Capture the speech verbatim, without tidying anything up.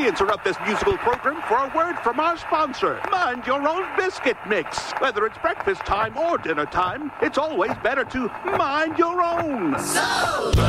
We interrupt this musical program for a word from our sponsor, Mind Your Own Biscuit Mix. Whether it's breakfast time or dinner time, it's always better to mind your own. So